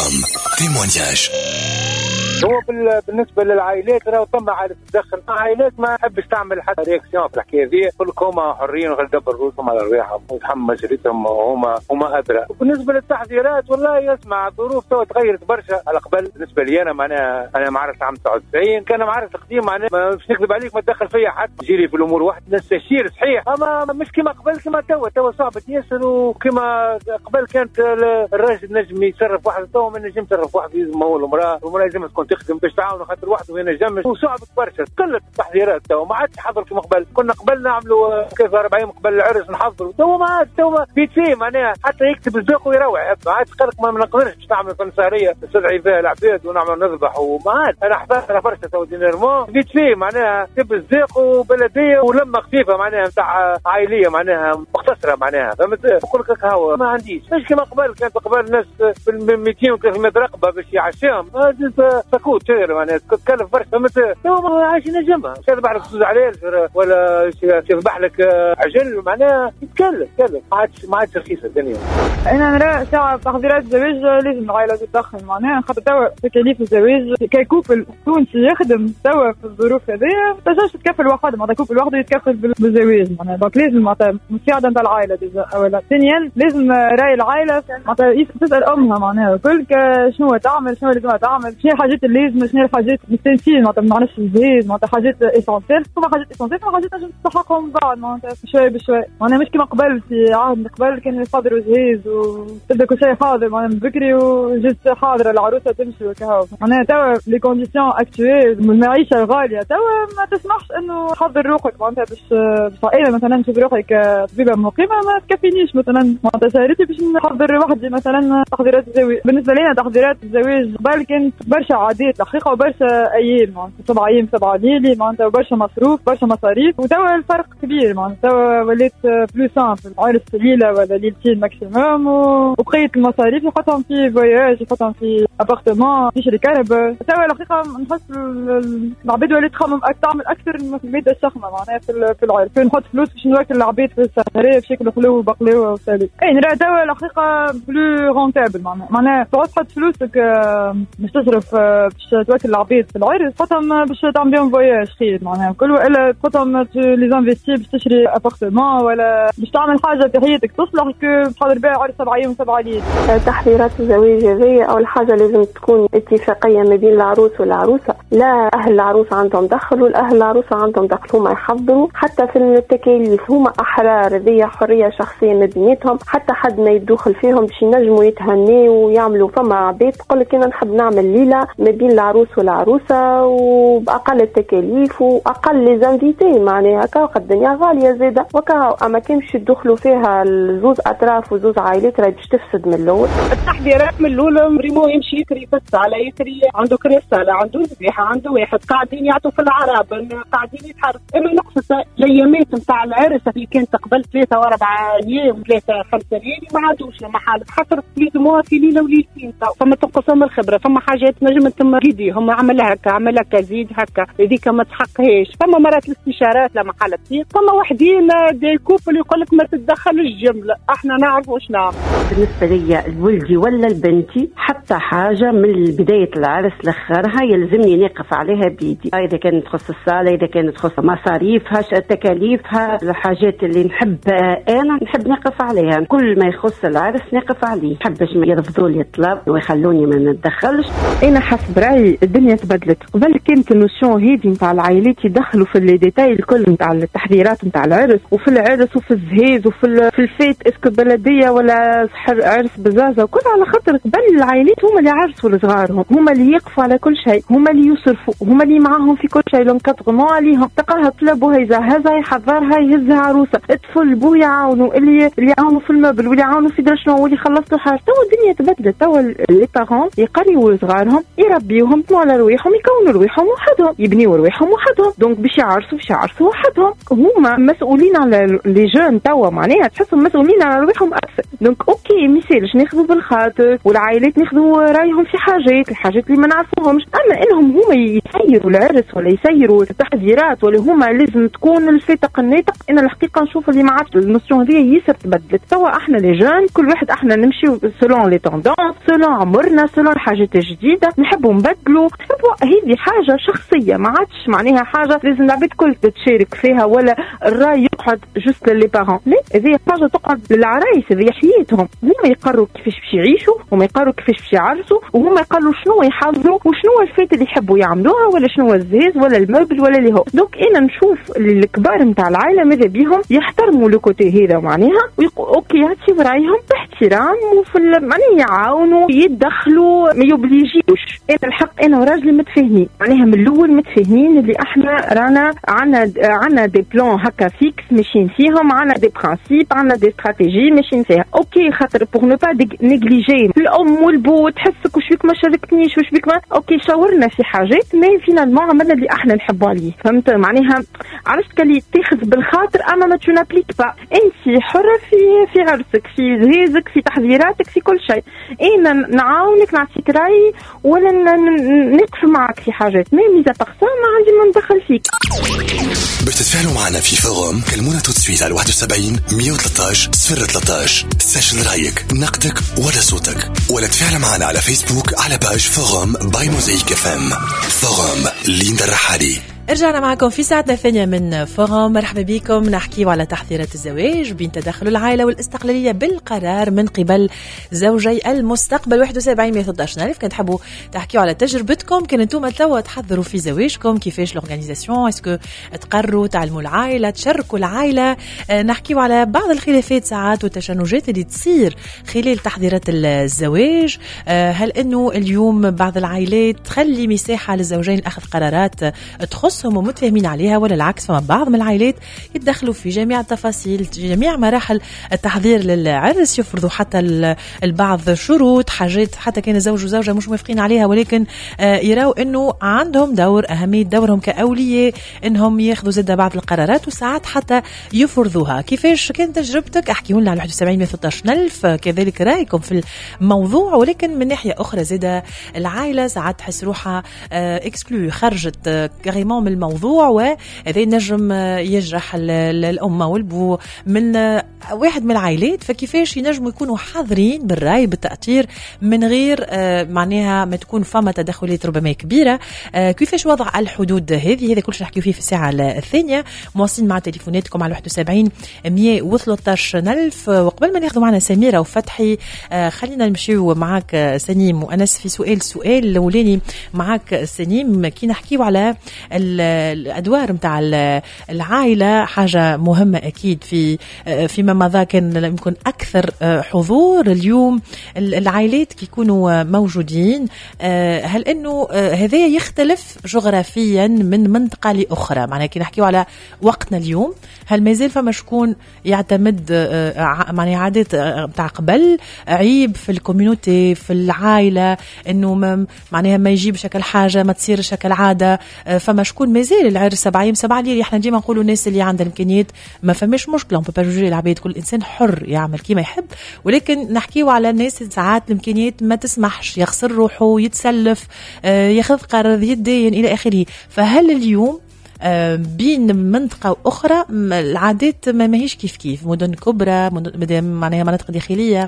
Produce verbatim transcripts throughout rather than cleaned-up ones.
كوم تيمونياج. هو بالنسبه للعائلات راهو ثم عائلات تدخل، عائلات ما تحبش تعمل حتى رياكسيون في الحكايه ذي، كلكم حرين ويدبر روسهم على رواحهم ويتحمل مسؤوليتهم وهما هما ادرى. وبالنسبه للتحذيرات والله يسمع الظروف تو تغيرت برشا على قبل. بالنسبه لي انا معناها انا معرس عام تسعة وتسعين كان معرس القديم، معناها مش نكذب عليك ما تدخل فيا حد، يجيلي في الامور واحد نستشير صحيح، اما مش كما قبل كما توا توا صعبت ياسر. وكما قبل كانت الراجل نجم يتصرف واحد، تو ما نجم يتصرف واحد، لازم هو المراه والمراه لازم تكون تخدم باش تعاون خاطر وحده وين نجمش. وصعبت برشا قلت التحذيرات، تو ما عادش حضر كما قبل. كنا قبل نعملوا كيف أربعين قبل العرس نحضروا، تو ما عاد تو بيت فيه معناها حتى يكتب الذوق ويروح، ما عادش قالك ما نقدرش باش نعمل فنساريه نستدعي فيها العباد ونعمل نذبح وما عاد. انا حضرت برشا تو دينيرمون بيت فيه معناها كتب الذوق وبلديه ولمه خفيفه معناها نتاع عائليه معناها مختصره معناها، فهمت؟ نقول لك هاو ما عنديش مش كما قبل. كانت قبل الناس بال مئتين وثلاثمية رقبه باش يعشاهم سكوت شير معناها تكلف برشا، فهمت؟ تو عايشين نجمها يذبح لك سوز عليه ولا يذبح لك عجل معناها يتكلف كلف، ما عادش ما عادش رخيصه الدنيا. انا نرى ساعه تحضيرات الزواج لازم العائله تتدخل معناها، خاطر توا تكاليف الزواج كيكوفل تونسي يخدم توا في الظروف هذيا ما تنجمش تكفل وحده، معناتها كوفل وحده يتكفل بالزواج معناها. دونك لازم معناتها مساعده نتاع العائله ديجا اولا. ثانيا لازم راي العائله معناتها تسال امها معناها كل شنو تعمل، شنو لازم تعمل، شنو الحاجات اللازمه، شنو الحاجات مستنسين معناتها ما نعرفش الجهاز معناتها حاجات اسونسيال، ثم حاجات اسونسيال ثم حاجات لازم تستحقهم بعد معناتها شوي بشوي معناها. مش كما قبل في عهد قبل كانوا يحضروا جهاز وتبدا كل شيء حاضر معناها من بكري وجت حاضره العروسه تمشي وكهو معناها. توا لي كونديسيون اكتويل المعيشه الغاليه توا ما تسمحش انه تحضر روحك معناتها باش عائله مثلا نشوف روحك طبيبه مقيمه ما تكفينيش مثلا معناتها سهرتي باش نحضر وحدي مثلا تحضيرات الزواج. بالنسبه لنا تحضيرات الزواج قبل كانت برشا عادات الحقيقه وبرشا ايام معناتها سبع ايام سبعه ليالي معناتها وبرشا مصروف برشا مصاريف. وتوا الفرق كبير معناتها توا ولات بلو سامبل، عرس ليله ولا ليلتين ماكسيموم وبقيه المصاريف يحطهم في فواياج يحطهم في ابارتمون يشري كهرباء. توا الحقيقه نحس العباد ولات تخمم تعمل اكثر من الماده الشخمه معناها في في العرس، كي نحط فلوس باش ناكل العباد في السهريه باش ياكلوا خلو وبقلاوه وسالي. اي نرى توا الحقيقه بلو رونتابل معناها معناها تقعد تحط فلوسك باش تصرف باش تاكل العباد في العرس تحطهم باش تعمل بهم فواياج خير معناها كل الا تحطهم لي انفستي باش تشري ابارتمون ولا باش تعمل حاجه في حياتك تصلح كو تحضر بها عرس سبع ايام وسبع ليالي. تحضيرات الزواج هذه اول حاجه لازم تكون اتفاقيه ما بين العروس والعروسه، لا اهل العروس عندهم دخل والاهل العروسه عندهم دخل، هما يحضروا حتى في التكاليف هما احرار، هذه حريه شخصيه ما بيناتهم، حتى حد ما يدخل فيهم باش ينجموا يتهنيوا ويعملوا. فما عباد تقول لك انا نحب نعمل ليله ما بين العروس والعروسه وباقل التكاليف واقل لي زانفيتي معناها هكا الدنيا غاليه زاده وكا، اما كي باش يدخلوا فيها الزوز اطراف وزوز عائلات راهي باش تفسد من الاول. التحضيرات من الاول ريمو يمشي يكري بس على يكري عنده كريستاله عنده ذبيحه عنده واحد قاعدين يعطوا في العرب قاعدين يتحرك. اما نقص الايامات نتاع العرس اللي كانت قبل ثلاثه واربعه ايام ثلاثه خمسه ليالي ما عادوش لما حالت حصرت ثلاث موا في ليله وليلتين. فما تنقصهم الخبره، فما حاجات نجم تم ريدي هم عمل هكا عمل هكا زيد هكا هذيك ما تحقهاش. فما مرات الاستشارات لما حالت فيه فما وحدين ديكوب اللي يقول لك ما تتدخلش جمله، احنا نعرف واش نعمل. بالنسبه لي الولدي ولا البنتي حتى حاجه من بدايه العرس لاخرها يلزمني نقف عليها بيدي، اذا كانت تخص الصاله اذا كانت تخص مصاريفها تكاليفها الحاجات اللي نحب انا نحب نقف عليها، كل ما يخص العرس نقف عليه، نحبش يرفضوا لي الطلب ويخلوني ما نتدخلش. انا حسب رايي الدنيا تبدلت، قبل كانت النوسيون هذه نتاع العائلات يدخلوا في لي ديتاي الكل نتاع التحضيرات نتاع العرس وفي العرس وفي الزهيز وفي في الفيت اسكو بلديه ولا عرس بزازه وكل، على خاطر قبل العائلات هما اللي عرسوا لصغارهم، هما اللي يقفوا على كل شيء، هما اللي يصرفوا، هما اللي معاهم في كل شيء، لونكادغمون عليهم، تلقاها طلبوا يجهزها يحضرها يهزها عروسه، الطفل بو يعاونوا اللي اللي يعاونوا في المبل واللي يعاونوا في درشنا واللي خلصوا حاجه. تو الدنيا تبدلت، تو لي بارون يقريوا صغارهم يربيوهم على رواحهم يكونوا رواحهم وحدهم يبنيوا رواحهم وحدهم، دونك باش يعرسوا باش يعرسوا وحدهم، هما مسؤولين على لي جون توا معناها تحسهم مسؤولين على رواحهم اكثر. دونك اوكي مثالش ناخذوا بالخاطر، والعائلات ناخذوا رايهم في حاجات الحاجات اللي ما نعرفوهمش. اما انهم هما يسيروا العرس ولا يسيروا التحضيرات ولا هما لازم تكون الفاتق الناتق، انا الحقيقه نشوف اللي ما عادش النوسيون هذه ياسر تبدلت. توا احنا لي جون كل واحد احنا نمشيو سولون لي توندونس، سولون عمرنا، سولون الحاجات الجديده نحبوا نبدلوا، نحبوا هذه حاجه شخصيه ما عادش معناها حاجه لازم العباد الكل تتشارك فيها ولا الراي يقعد جوست للي بارون. لا هذه حاجه تقعد للعرايس، هذه حياتهم، هما يقرروا كيفاش باش يعيشوا وما يقرروا كيفاش باش يعرسوا، وهما يقرروا شنو يحضروا وشنو الفات اللي يحبوا يعملوها ولا شنو الزهاز ولا الموبل ولا اللي هو. دونك انا نشوف اللي الكبار نتاع العائله ماذا بيهم يحترموا لو كوتي هذا معناها ويقول اوكي يعطيو رايهم باحترام وفي معناها يعاونوا يتدخلوا ما يوبليجيوش. انا الحق انا وراجلي متفاهمين معناها من الاول متفاهمين اللي احنا رانا عنا عنا دي بلان هكا فيكس ماشيين فيهم، عنا دي برانسيب، عنا دي استراتيجي ماشيين فيها. اوكي خاطر بور نو با نيجليجي الام والبو تحسك وش بيك ما شاركتنيش وش بيك ما اوكي شاورنا في حاجات مي فينالمون عملنا اللي احنا نحبوا عليه. فهمت معناها عرفت كلي تاخذ بالخاطر اما ما تنابليك با. انت حره في في عرسك في زهازك في تحضيراتك في كل شيء. انا نعاونك نعطيك راي ولا نقف معك في حاجات مي ميزا بارسا ما عندي ما ندخل فيك. باش تتفاعلوا معنا في فوروم كلمونا تو سويت على واحد وسبعين مية وثلاثة عشر صفر ثلاثة عشر. سجل رايك نقدك ولا صوتك ولا تفاعل معنا على فيسبوك على باج فوروم باي موزايك اف ام. فوروم ليندا الرحالي. رجعنا معكم في ساعتنا الثانية من فوروم. مرحبا بكم. نحكي على تحضيرات الزواج بين تدخل العائلة والاستقلالية بالقرار من قبل زوجي المستقبل. واحد وسبعين مية وثلاثة عشر ألف. كنت تحبوا تحكيوا على تجربتكم، كان انتم توا تحضروا في زواجكم كيفاش لورغانيزاسيون، اسكو تقرروا تعلموا العائلة تشاركوا العائلة. أه نحكيوا على بعض الخلافات ساعات والتشنجات اللي تصير خلال تحضيرات الزواج. أه هل انه اليوم بعض العائلات تخلي مساحة للزوجين اخذ قرارات تخص هم متفاهمين عليها، ولا العكس فما بعض من العائلات يتدخلوا في جميع التفاصيل جميع مراحل التحضير للعرس، يفرضوا حتى البعض شروط حاجات حتى كان الزوج وزوجة مش موافقين عليها ولكن يراوا انه عندهم دور، اهمية دورهم كأولياء انهم ياخذوا زادة بعض القرارات وساعات حتى يفرضوها. كيفاش كانت تجربتك؟ احكيوا لنا على واحد وسبعين مية وثلاثة عشر ألف كذلك رايكم في الموضوع. ولكن من ناحية اخرى زادة العائلة ساعات تحس روحها اكسكلو خرجت كاريمون الموضوع، وهذا نجم يجرح الأمة والبو من واحد من العائلات. فكيفاش ينجموا يكونوا حاضرين بالرأي بالتأثير من غير معناها ما تكون فما تدخلات ربما كبيرة؟ كيفاش وضع الحدود هذه؟ هذا كل شيء نحكيو فيه في الساعة الثانية. مواصلين مع تليفوناتكم على واحد وسبعين مية وثلاثة عشر ألف. وقبل ما ناخذوا معنا سميرة وفتحي خلينا نمشيو معك سنيم وأنس في سؤال السؤال الأولاني معك سنيم. كي نحكيو على الأدوار متاع العائلة حاجة مهمة أكيد في فيما مضى كان يمكن أكثر حضور. اليوم العائلات كي يكونوا موجودين هل إنه هذا يختلف جغرافيا من منطقة لأخرى؟ معناها كي نحكيو على وقتنا اليوم هل مازال فما شكون يعتمد معناها عادات متاع قبل عيب في الكوميونيتي في العائلة إنه معناها ما يجيب شكل حاجة ما تصير شكل عادة؟ فما شكون مازال العرس سبعة يوم سبعة ليالي. احنا ديما نقولوا الناس اللي عندها الامكانيات ما فماش مشكله، اون با جوجي العباد، كل انسان حر يعمل كيما يحب. ولكن نحكيو على الناس ساعات الامكانيات ما تسمحش، يخسر روحه يتسلف ياخذ قرار يتدين الى اخره. فهل اليوم بين منطقة وأخرى العادات ما ماهيش كيف كيف؟ مدن كبرى معناها مناطق داخلية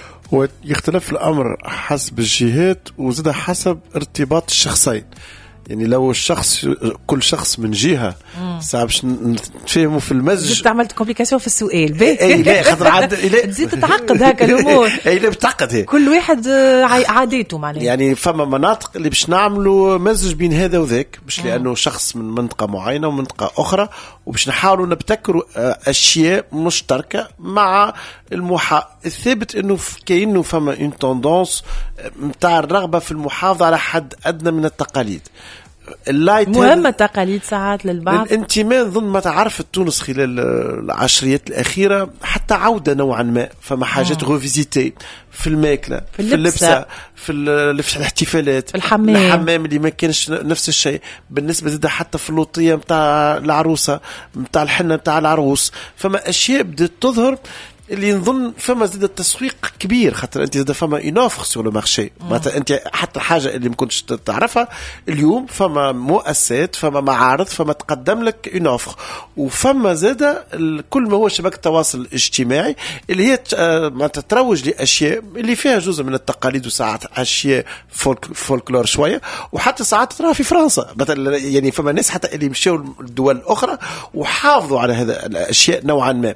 ويختلف الأمر حسب الجهات وزاد حسب ارتباط الشخصين. يعني لو الشخص كل شخص من جهة صعب نتفاهموا في المزج. جبت عملت كومبليكاسيون في السؤال. اي لا خاطر عاد تزيد تتعقد هكا الامور. اي لا بتعقد هيك كل واحد عاداته معناها. يعني فما مناطق اللي باش نعملوا مزج بين هذا وذاك باش لانه شخص من منطقة معينة ومنطقة أخرى وباش نحاولوا نبتكروا أشياء مشتركة مع المحا. الثابت انه كأنه فما اون توندونس نتاع الرغبة في المحافظة على حد أدنى من التقاليد. مهمة التقاليد ساعات للبعض. الانتماء ظن ما تعرف تونس خلال العشريات الأخيرة حتى عودة نوعا ما. فما حاجات غوفيزيتي في الماكلة في اللبسة في الاحتفالات في الحمام الحمام اللي ما كانش نفس الشيء. بالنسبة زيدا حتى في اللوطية متاع العروسة متاع الحنة متاع العروس. فما أشياء بدأت تظهر اللي نظن فما زاد التسويق كبير، خاطر انت زاد فما انوفر سور لو مارشي، معناتها انت حتى حاجه اللي ما كنتش تعرفها اليوم فما مؤسسات، فما معارض، فما تقدم لك انوفر، وفما زاد كل ما هو شبكه التواصل الاجتماعي اللي هي معناتها تروج لاشياء اللي فيها جزء من التقاليد وساعات اشياء فولك فولكلور شويه، وحتى ساعات تراها في فرنسا مثلا، يعني فما ناس حتى اللي مشاو الدول الاخرى وحافظوا على هذا الاشياء نوعا ما.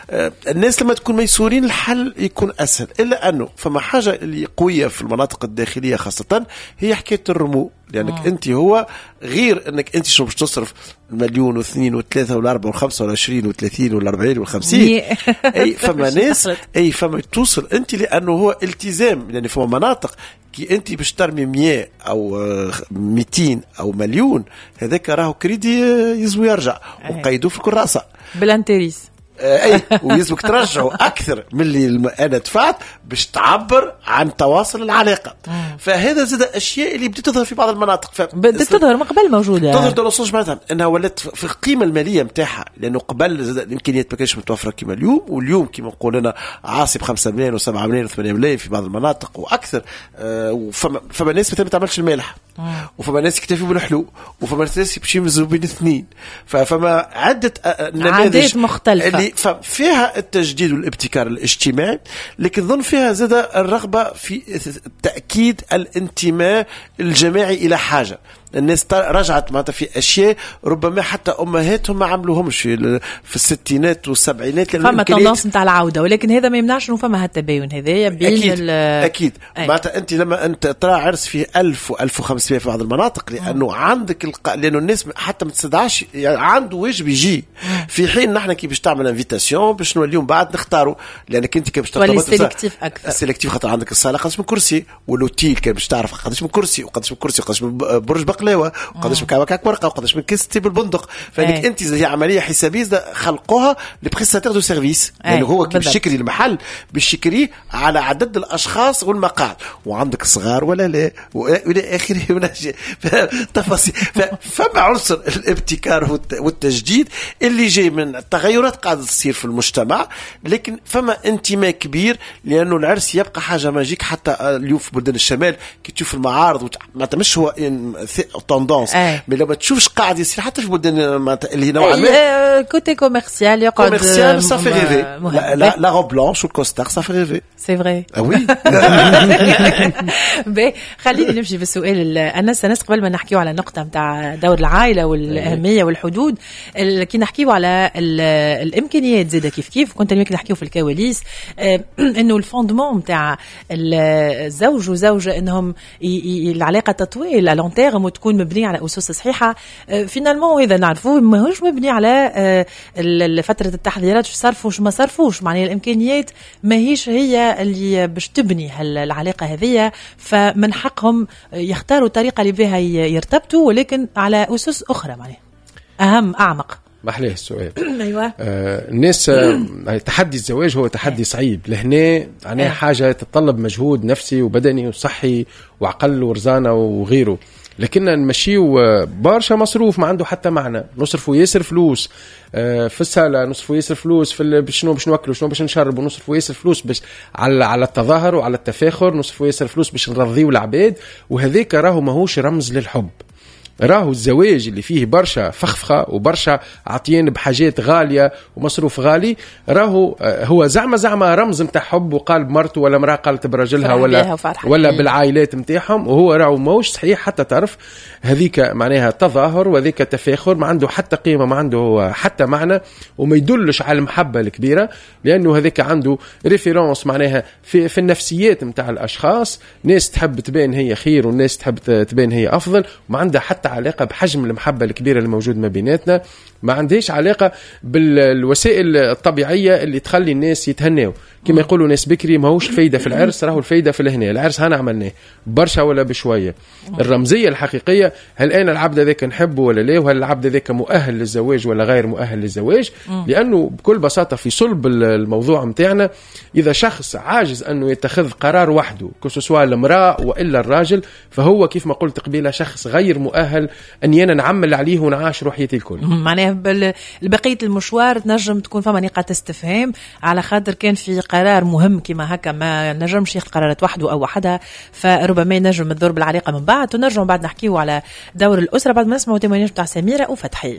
الناس لما تكون ميسورين الحل يكون اسهل، الا انه فما حاجه اللي قويه في المناطق الداخليه خاصه هي حكايه الرمو، لانك يعني انت هو غير انك انت شو باش تصرف مليون واثنين وثلاثه ولا اربعه وخمسه ولا عشرين وثلاثين ولا اربعين وخمسين اي فما ناس اي فما توصل انت، لانه هو التزام، يعني فما مناطق كي انت باش ترمي مية او مئتين او مليون، هذاك راهو كريدي يزوي يرجع وقيدوه في الكراسه بالانتريس اي ويلزمك ترجعوا اكثر من اللي انا دفعت باش تعبر عن تواصل العلاقه. فهذا زاد اشياء اللي بدات تظهر في بعض المناطق، بدات تظهر من قبل موجوده، تظهر دولوسونج معناتها انها ولات في القيمه الماليه نتاعها، لانه قبل زاد الامكانيات ما كانتش متوفره كما اليوم، واليوم كما نقول انا عاصي بخمسة ملايين وسبعة ملايين وثمانية ملايين في بعض المناطق واكثر. آه وفما فما ناس مثلا ما تعملش المالح، وفما ناس يكتفوا بالحلو، وفما ناس يمشي يمزوا بين الاثنين، فما عده نماذج مختلفه فيها التجديد والابتكار الاجتماعي، لكن ظن فيها زاد الرغبة في تأكيد الانتماء الجماعي إلى حاجة. الناس رجعت معناتها في اشياء ربما حتى امهاتهم ما عملوهمش في في الستينات والسبعينات، فما تندنس نتاع العوده، ولكن هذا ما يمنعش انه فما هالتباين هذايا بين اكيد اكيد معناتها انت لما انت ترى عرس في ألف وألف وخمسمائة في بعض المناطق، لانه مم. عندك الق... لانه الناس حتى ما تستدعاش، يعني عنده واجب يجي، في حين نحن كي باش تعمل انفيتاسيون باش اليوم بعد نختاروا، لانك انت كي باش تطلب سيلكتيف اكثر سيلكتيف، خاطر عندك الصاله قداش من كرسي، والوتيل كان باش تعرف قداش من كرسي وقداش من كرسي وقداش من برج بقلاوه وقداش من كعكه ورقه وقداش من كيس تيب البندق، فانك انت زي عمليه حسابيه خلقوها لبريستاتير دو سيرفيس، لانه يعني هو كي باش يشكري المحل باش يشكري على عدد الاشخاص والمقاعد، وعندك صغار ولا لا والى اخره من تفاصيل. فما عنصر الابتكار والتجديد اللي جاي من التغيرات قاعده تصير في المجتمع، لكن فما انتماء كبير، لانه العرس يبقى حاجه ماجيك. حتى اليوم في بلدان الشمال كي تشوف المعارض ما تمش هو توندونس، مي لما تشوفش قاعد يصير حتى في بلدان اللي نوعا ما كوتي كوميرسيال يقعد كوميرسيال سا في ريفي، لا لا روب بلانش والكوستار سا في ريفي، سي فري وي. باهي خليني نمشي في السؤال. الناس الناس قبل ما نحكيو على النقطه نتاع دور العائله والاهميه والحدود، كي نحكيو على الامكانيات زاده كيف كيف كنت يمكن نحكيو في الكواليس انه الفوندمون نتاع الزوج وزوجه انهم العلاقه تطويل على لون تيرم وتكون مبنيه على اسس صحيحه، فينالمون اذا نعرفوه ماهوش مبني على فتره التحضيرات شو صرفوا وش ما صرفوش، معناها الامكانيات ماهيش هي اللي باش تبني العلاقه هذه، فمن حقهم يختاروا الطريقه اللي بها يرتبطوا، ولكن على اسس اخرى معناها اهم اعمق. محليه السؤال. ايوه آه الناس آه تحدي الزواج هو تحدي صعيب لهنا، معناها حاجه تتطلب مجهود نفسي وبدني وصحي وعقل ورزانه وغيره، لكن نمشيو برشا مصروف ما عنده حتى معنى، نصرفوا ياسر فلوس في السالة، نصرفوا ياسر فلوس في شنو باش نوكلوا شنو باش نشربوا، نصرفوا ياسر فلوس باش على على التظاهر وعلى التفاخر، نصرفوا ياسر فلوس باش نرضيو العباد، وهذاك راهو ماهوش رمز للحب. راهو الزواج اللي فيه برشا فخفخة وبرشا عطيان بحاجات غالية ومصروف غالي، راهو هو زعما زعما رمز متاع حب وقلب مرته ولا مرأة قالت برجلها ولا ولا بالعائلات متاعهم، وهو راهو موش صحيح. حتى تعرف هذيك معناها تظاهر وذيك تفاخر، ما عنده حتى قيمة، ما عنده حتى معنى، وما يدلش على المحبة الكبيرة، لأنه هذيك عنده ريفيرونس معناها في, في النفسيات متاع الأشخاص، ناس تحب تبين هي خير والناس تحب تبين هي أفضل، وما عندها حتى علاقة بحجم المحبة الكبيرة اللي موجود ما بيناتنا، ما عندهاش علاقة بالوسائل الطبيعية اللي تخلي الناس يتهنوا. كما يقولوا ناس بكري ماهوش الفايدة في العرس، راهو الفايدة في الهنا. العرس هنا عملناه برشا ولا بشوية، الرمزية الحقيقية هل أنا العبد ذاك نحبه ولا لا، وهل العبد ذاك مؤهل للزواج ولا غير مؤهل للزواج. لأنه بكل بساطة في صلب الموضوع متاعنا إذا شخص عاجز أنه يتخذ قرار وحده كسوسوا المرأة وإلا الراجل، فهو كيف ما قلت قبيلة شخص غير مؤهل أن ينا نعمل عليه ونعاش روحيتي الكل. معناها بقية المشوار تنجم تكون فما نقاط استفهام، على خاطر كان في قرار مهم كما هكا ما نجمش ياخذ قرارات وحده أو وحدها، فربما ينجم تضر بالعريقة من بعد. ونرجعوا بعد نحكيو على دور الأسرة بعد ما نسمعوا تيمونياج بتاع سميرة وفتحي.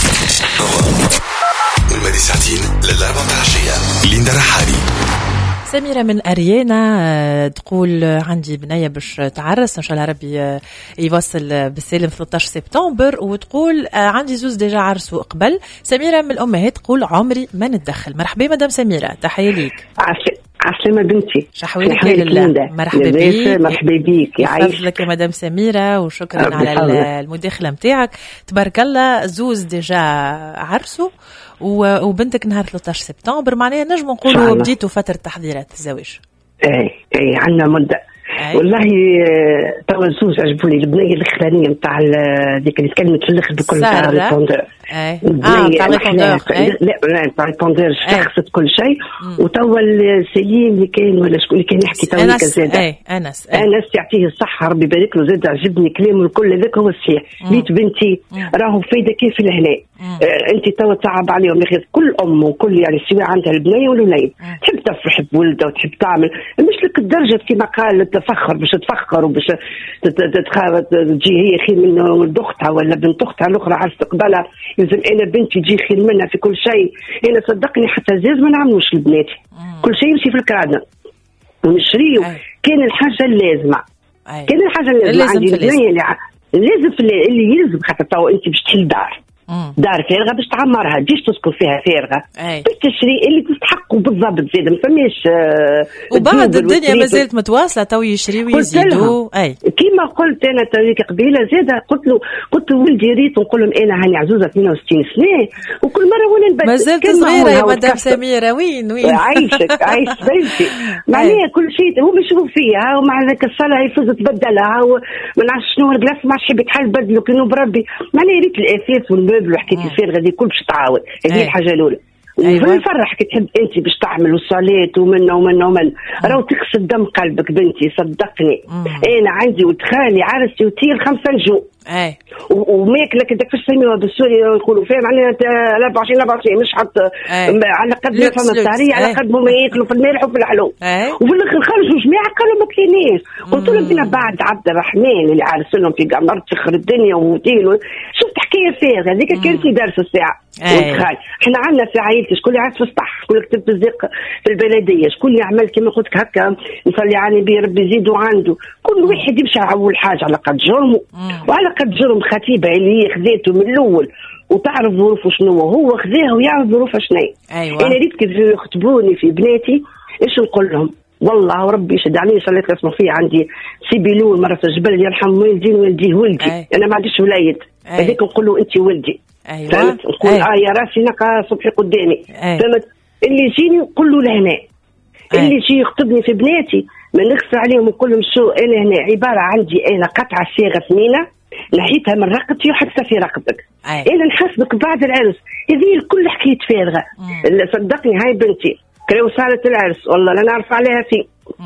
والمدي ساعتين للأربعة العشية. ليندا رحالي. سميرة من أريانا تقول عندي بنية باش تعرس إن شاء الله ربي يوصل بالسالم ثلاثة عشر سبتمبر، وتقول عندي زوز ديجا عرسوا قبل. سميرة من الأمهات تقول عمري ما نتدخل. مرحبا مدام سميرة، تحية ليك. عسلامة بنتي، شحوالك يا لله. مرحبا بيك. مرحبا بيك يا عايش. يحفظ لك يا مدام سميرة وشكرا على المداخلة متاعك. تبارك الله زوز ديجا عرسوا وبنتك نهار ثلاثة عشر سبتمبر، معناها نجم نقولوا بديتوا فترة تحضيرات الزواج. اي اي عندنا مدة. أي. والله توا الزوج عجبوني. البنية الاخرانية نتاع ديك اللي تكلمت في الاخر بكل تاع ريبوندور. اه تاع ريبوندور. لا لا تاع ريبوندور شخصت كل شيء. وتوا سليم اللي كان ولا شكون اللي كان يحكي توا هيك زاد. اي انس انس يعطيه الصحة ربي يبارك له، زاد عجبني كلامه الكل هذاك هو الصحيح. بيت بنتي راهو فايدة كيف الهنا. آه انت توا تعب عليهم يا اخي. كل ام وكل يعني سواء عندها البنيه والوليد تحب تفرح بولدها وتحب تعمل مش لك الدرجه كما قال تفخر باش تفخر وباش تجي هي خير من اختها ولا بنت اختها الاخرى على استقبالها. لازم انا بنتي تجي خير منها في كل شيء. انا صدقني حتى زاز ما نعملوش لبناتي. كل شيء يمشي في الكرادة ونشريو. كان الحاجه اللازمه كان الحاجه اللازمه عندي البنيه اللي لازم اللي يلزم. خاطر تو انت باش تحل دار مم. دار فارغه باش تعمرها تجيش تسكن فيها فارغه باش تشري اللي تستحقوا بالضبط. زيد ما فماش آه وبعد الدنيا ما زالت متواصله تو يشري ويزيدوا. اي كيما قلت انا تويك قبيله زيد قلت له قلت له ولدي ريت نقول لهم انا هاني عزوزه اثنين وستين سنه وكل مره وانا نبدل ما زلت صغيره يا مدام سميره. وين وين عايشك عايش بنتي معناها كل شيء هو بيشوف فيها ومع ذاك الصلاه يفوز تبدلها وما نعرفش شنو الجلاس ما حبيت حل بدلو كانوا بربي معناها ريت الاساس والمبل وحكيتي الفارغه دي كل باش تعاود. هذه الحاجه الاولى. أيوة. ويفرح كي تحب انت باش تعمل وصلات ومنا ومنا ومن راهو تغسل دم قلبك بنتي صدقني. مم. انا عندي ولد خالي عرستي وتير خمسة نجوم. اي وماكله كداك فاش تسميوها بالسوري يقولوا فيها معناها أربعة وعشرين أربعة وعشرين مش حط على قد ما فما الطاريه على قد ما ياكلوا في المالح وفي الحلو. وفي الاخر خرجوا جماعه قالوا ما كايناش. قلت لهم بنا بعد عبد الرحمن اللي عارس لهم في قمر تخر الدنيا وتيل شفت حكايه فارغه هذيك كانت في درس الساعه. وتخيل احنا عندنا في عائلتي شكون اللي عارف في السطح شكون اللي كتب الزق في البلديه شكون اللي عمل كما قلت هكا نصلي على بي ربي يزيدوا عنده. كل واحد يمشي على اول حاجه على قد جرمه وعلى قد جرم خطيبه اللي هي خذيته من الاول وتعرف ظروفه شنو هو خذاها ويعرف ظروفه شنو. أيوة. انا ريت كيف يخطبوني في بناتي ايش نقول لهم والله وربي يشهد علي صليت اسمه فيه عندي سيبيلون مره في الجبل يرحم والدي والدي ولدي. أي. انا ما عنديش وليد هذيك نقول له انت ولدي. أيوة. فهمت نقول اه يا راسي نقا صبحي قدامي. فهمت اللي يجيني نقول له لهنا اللي يجي يخطبني في بناتي ما نغفر عليهم ونقول لهم شو انا هنا عباره عندي انا قطعه صيغه ثمينه نحيتها من رقبتي وحتى في رقبتك. انا نحاسبك بعد العرس. هذه الكل حكايه فارغه. صدقني هاي بنتي كلو صارت العرس والله لا نعرف عليها في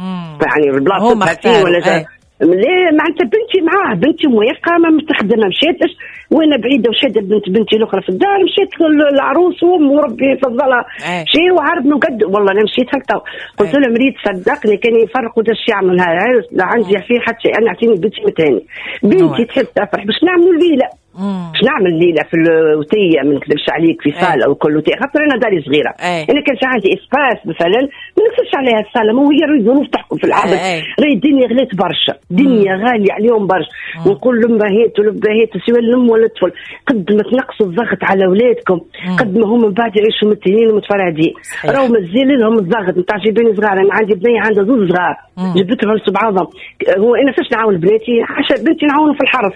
يعني بلاصتها فيه ولا جا. لا معناتها بنتي معاه بنتي موافقه ما مستخدمه مشيتش وانا بعيده وشاده بنت بنتي الاخرى في الدار مشيت العروس وام وربي يفضلها شيء وعرض نقد والله انا مشيت هكا قلت له مريت صدقني كان يفرقوا داش يعمل هذا العرس لا عندي فيه حتى شيء انا اعطيني بنتي متاني بنتي تحب تفرح باش نعملوا الليله باش نعمل ليله في الوتيه ما نكذبش عليك في صاله وكل وتيه خاطر انا داري صغيره. أي. انا كانش عندي اسباس مثلا ما نكذبش عليها الصاله ما هي الظروف تحكم في العالم. راهي الدنيا غلات برشا الدنيا غاليه عليهم برشا ونقول للامهات والابهات سواء الام ولا الطفل قد ما تنقصوا الضغط على اولادكم قد ما هم من بعد يعيشوا متهنين ومتفرعدين راهو مازال لهم الضغط نتاع جايبين صغار. انا عندي بنيه عندها زوج صغار جبتهم على بعضهم. هو انا فاش نعاون بناتي عشان بنتي نعاونوا في الحرف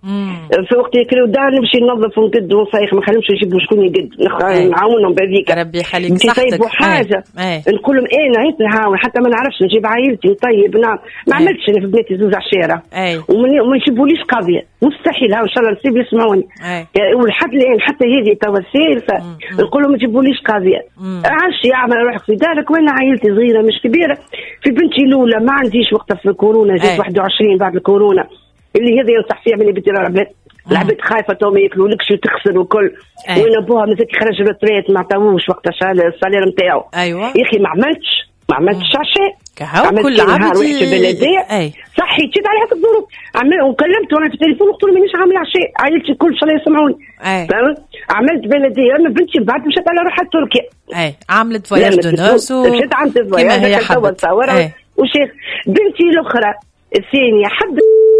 في وقت ياكلوا دار نمشي ننظف ونقد ونصيخ ما نخليهمش يجيبوا شكون يقد نعاونهم بهذيك ربي يخليك صحتك. يطيبوا حاجه نقول لهم انا عيت نعاون حتى ما نعرفش نجيب عائلتي نطيب نعم ما عملتش انا في بناتي زوج على الشارع وما يجيبوليش قضيه مستحيل ها ان شاء الله نسيب يسمعوني ولحد الان حتى هذه توا سالفه نقول لهم ما تجيبوليش قضيه عاش يعمل روحك في دارك وانا عائلتي صغيره مش كبيره. في بنتي الاولى ما عنديش وقتها في الكورونا جات واحد وعشرين بعد الكورونا اللي هذا ينصح فيها من بنتي راه العباد خايفه تو ما ياكلولكش وتخسر وكل. وين ابوها مازال يخرج الريتريت ما عطاوش وقتها السالير نتاعو. ايوه يا اخي ما عملتش ما عملتش عشاء كهو كل عبد بلديه صحي جيت على حسب ظروف عمل وكلمت وانا في التليفون قلت له مانيش عامل عشاء عائلتي كل شيء يسمعوني فهمت. عملت بلديه انا بنتي بعد مشات على روحها تركيا اي عملت فواياج دو نوس مشات عملت فواياج هي حبت وشيخ بنتي الاخرى الثانيه حد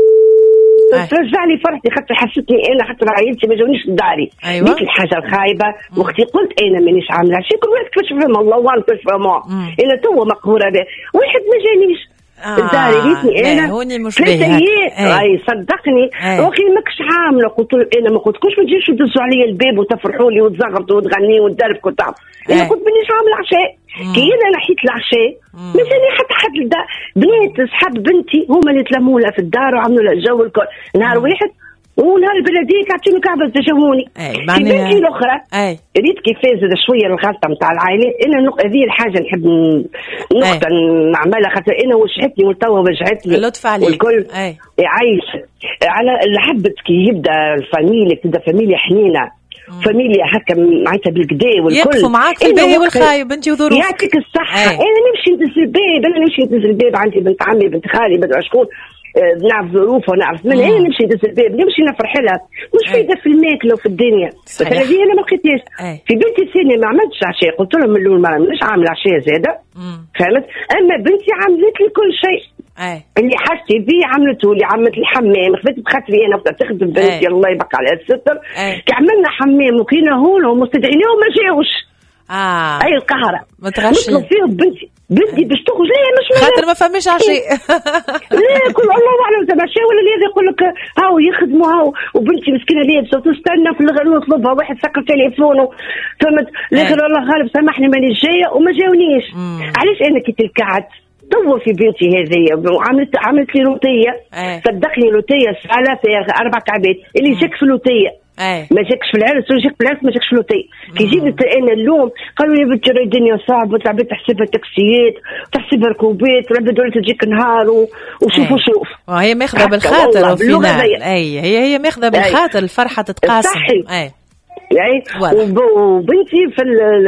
ترجع لي فرحتي خاطر حسيتني انا حتى عائلتي ما جاونيش لداري. أيوة. ديك الحاجه الخايبه واختي قلت انا مانيش عامله شيء كل واحد كيفاش فهم الله وان كيفاش فهموا انا تو مقهوره به واحد ما جانيش الداري ريتني انا هوني مش باهي اي صدقني واخي ماكش عامله قلت له انا ما قلتلكوش ما تجيش تدزوا عليا الباب وتفرحوا لي وتزغرطوا وتغني وتدرب كنت تعرف انا كنت مانيش عامله عشاء كي انا نحيت العشاء مازال حتى حد بنات اصحاب بنتي هما اللي تلموا لها في الدار وعملوا لها الجو الكل نهار واحد ونهار البلديه كعطيني كعبه تجاوني في بنتي الاخرى ريت كيفاش زاد شويه الغلطه نتاع العائلات انا النقطه هذه الحاجه نحب نقطه نعملها خاطر انا وجعتني وتوا وجعتني اللطف عليك والكل يعيش على حبت كي يبدا الفاميليا تبدا فاميليا حنينه فاميليا هكا معناتها بالكدا والكل يقفوا معاك في الباهي والخايب انت وظروفك يعطيك الصحه. انا نمشي ندز الباب انا نمشي ندز الباب عندي بنت عمي بنت خالي بنت شكون أه نعرف ظروفها ونعرف منها انا نمشي ندز الباب نمشي نفرح لها مش فايده في الماكله وفي الدنيا بس هذه انا ما لقيتهاش. في بنتي الثانيه ما عملتش عشاء قلت لهم من الاول ما مش عامله عشاء زاده فهمت اما بنتي عملت لي كل شيء أي. اللي حاجتي بيه عملته لي عملت لي حمام خذت بخاطري انا وقت تخدم بنتي الله يبقى على الستر كي عملنا حمام وكينا هون ومستدعينهم ما جاوش اه اي القهره ما تغشي نطلب فيهم بنتي بنتي باش تخرج لا مش خاطر ما فماش عشاء لا كل الله اعلم تبع شيء ولا اللي يقول لك هاو يخدموا هاو وبنتي مسكينه لابسه وتستنى في الغد نطلبها واحد سكر تليفونه فهمت لكن الله غالب سامحني ماني جايه وما جاونيش علاش انا كي تلكعت تو في بنتي هذه وعملت عملت لي لوطيه صدقني لوطيه سهله فيها اربع كعبات اللي جاك في لوطيه ما جاكش في العرس ولا جاك في العرس ما جاكش في لوطيه كي جيت انا اللوم قالوا يا بنتي الدنيا صعبه تعبت تحسبها تاكسيات تحسبها ركوبات العباد ولا تجيك نهار وشوف وشوف وهي ماخذه بالخاطر وفينال اي هي هي ماخذه بالخاطر الفرحه تتقاسم اي يعني وبنتي في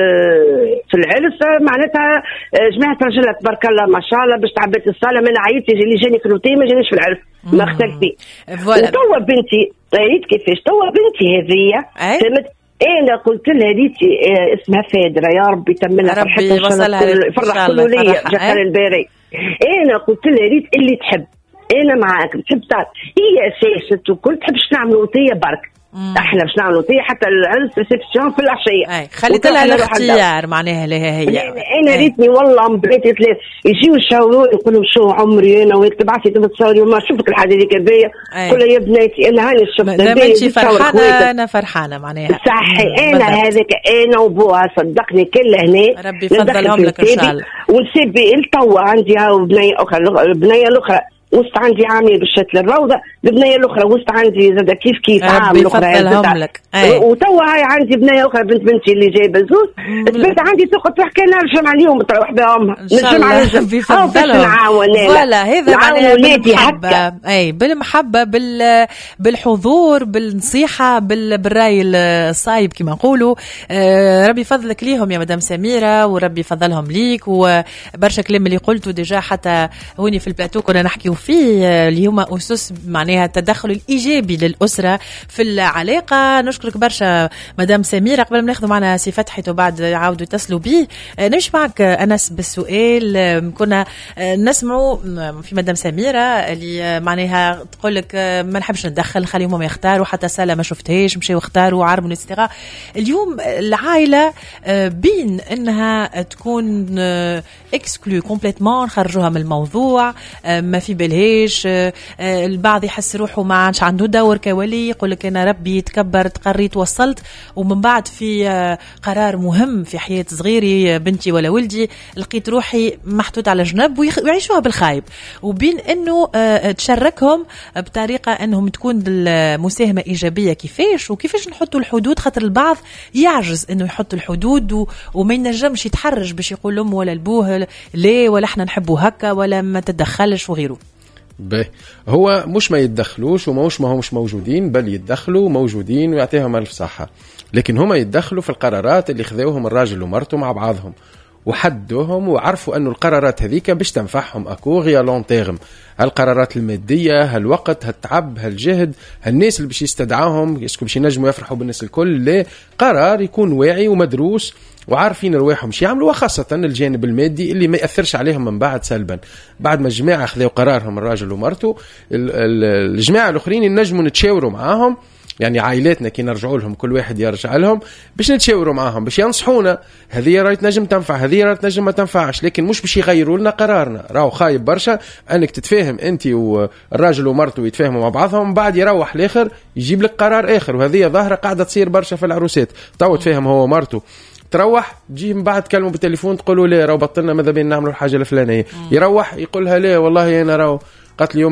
في العرس معناتها جماعه رجلها تبارك الله ما شاء الله باش تعبت الصاله ما عيطتش اللي جاني في الروتين ما جانيش في العرس ما اختلفي وتوا بنتي عيت كيفاش توا بنتي هذه فهمت انا قلت لها ريتي اسمها فادره يا ربي تملها فرحتها فرح كله ليا جاكر الباري انا قلت لها ريت اللي تحب انا معاك تحب هي اساست وكل تحبش نعمل وطيه برك احنا باش نعملوا فيه حتى العرس ريسبسيون في العشيه اي خليت لها الاختيار معناها لها هي انا ريتني والله بغيت ثلاث يجيو يشاوروني يقول لهم شو عمري انا ويكتب عسي تبى تصوري وما شوفك الحاجه هذيك الباهيه قول يا بناتي انا هاني شفت انت فرحانه انا فرحانه معناها صحي انا هذاك انا وبوها صدقني كل هنا ربي يفضلهم لك ان شاء الله ونسيبي التوا عندي هاو بنيه اخرى البنيه الاخرى وسط عندي عامل بالشت للروضه البنيه الاخرى وسط عندي زاد كيف كيف عامل الاخرى لك وتوا هاي عندي بنيه اخرى بنت بنتي اللي جايبه زوز البنت عندي تاخذ تحكي لنا نرجم عليهم تروح بامها نرجم على الجنب فوالا هذا معناها بالمحبه اي بالمحبه بال بالحضور بالنصيحه بال... بالراي الصايب كما نقولوا آه ربي يفضلك ليهم يا مدام سميره وربي يفضلهم ليك وبرشا كلام اللي قلته ديجا حتى هوني في البلاتو كنا نحكيو فيه اللي هما أسس معناها التدخل الإيجابي للأسرة في العلاقة. نشكرك برشا مدام سميرة. قبل ما ناخذ معنا سي فتحي وبعد يعاودوا يتصلوا بيه نمشي معك أنس بالسؤال. كنا نسمعوا في مدام سميرة اللي معناها تقول لك ما نحبش ندخل خليهم هم يختاروا حتى سالة ما شفتهاش مشاو اختاروا عربوا الاستغاء. اليوم العائلة بين أنها تكون اكسكلو كومبليتمون نخرجوها من الموضوع ما في بالهيش. البعض يحس روحه ما عادش عنده دور كولي يقول لك انا ربي تكبر تقريت وصلت ومن بعد في قرار مهم في حياة صغيري بنتي ولا ولدي لقيت روحي محطوط على جنب ويعيشوها بالخايب. وبين انه تشاركهم بطريقة انهم تكون المساهمة ايجابية كيفاش وكيفاش نحطوا الحدود خاطر البعض يعجز انه يحط الحدود وما ينجمش يتحرج باش يقول لهم ولا البوه ليه ولا احنا نحبوا هكا ولا ما تدخلش وغيره. به هو مش ما يتدخلوش وماهوش ما همش موجودين، بل يتدخلوا موجودين ويعطيهم ألف صحة، لكن هما يتدخلوا في القرارات اللي خذوهم الراجل ومرته مع بعضهم وحدوهم وعرفوا أنه القرارات هذيك باش تنفعهم أكو غيا لون تيرم. هالقرارات المادية، هالوقت، هالتعب، هالجهد، هالناس اللي باش يستدعاهم يسكو باش ينجموا يفرحوا بالناس الكل، لا قرار يكون واعي ومدروس وعارفين رواحهم شي يعملوا، وخاصة الجانب المادي اللي ما يأثرش عليهم من بعد سلبا. بعد ما الجماعة خذوا قرارهم الراجل ومرته، الجماعة الآخرين ينجموا نتشاوروا معاهم، يعني عائلاتنا كي نرجعوا لهم كل واحد يرجع لهم باش نتشاوروا معاهم باش ينصحونا، هذه راهي تنجم تنفع، هذه راهي تنجم ما تنفعش، لكن مش باش يغيروا لنا قرارنا. راهو خايب برشا انك تتفاهم انت والراجل ومرته يتفاهموا مع بعضهم، بعد يروح الاخر يجيب لك قرار اخر، وهذه ظاهره قاعده تصير برشا في العروسات. تو تفاهم هو ومرته، تروح تجي من بعد تكلموا بالتليفون تقولوا لا راهو بطلنا ماذا بين نعملوا الحاجه الفلانيه، يروح يقولها لا والله انا راهو قالت لي